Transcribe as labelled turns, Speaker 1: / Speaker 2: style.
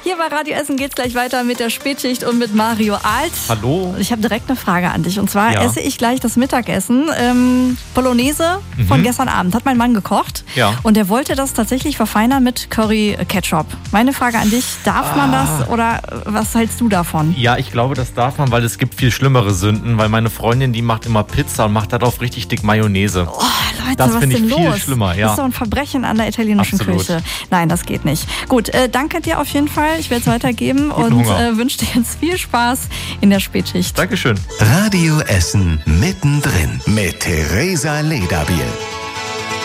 Speaker 1: Hier bei Radio Essen geht's gleich weiter mit der Spätschicht und mit Mario Alt.
Speaker 2: Hallo.
Speaker 1: Ich habe direkt eine Frage an dich. Und zwar esse ich gleich das Mittagessen. Bolognese von gestern Abend hat mein Mann gekocht.
Speaker 2: Ja.
Speaker 1: Und er wollte das tatsächlich verfeinern mit Curry Ketchup. Meine Frage an dich, darf man das oder was hältst du davon?
Speaker 2: Ja, ich glaube, das darf man, weil es gibt viel schlimmere Sünden. Weil meine Freundin, die macht immer Pizza und macht darauf richtig dick Mayonnaise.
Speaker 1: Oh, Leute,
Speaker 2: das
Speaker 1: was
Speaker 2: finde ich
Speaker 1: denn
Speaker 2: viel
Speaker 1: los?
Speaker 2: schlimmer. Ja.
Speaker 1: Das ist doch ein Verbrechen an der italienischen
Speaker 2: Absolut.
Speaker 1: Küche. Nein, das geht nicht. Gut, danke dir auf jeden Fall. Ich werde es weitergeben und wünsche dir jetzt viel Spaß in der Spätschicht.
Speaker 2: Dankeschön.
Speaker 3: Radio Essen mittendrin mit Theresa Lederbiel.